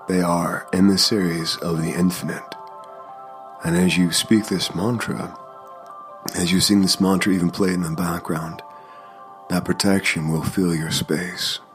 they are emissaries of the infinite. And as you speak this mantra, as you sing this mantra, even play it in the background, that protection will fill your space.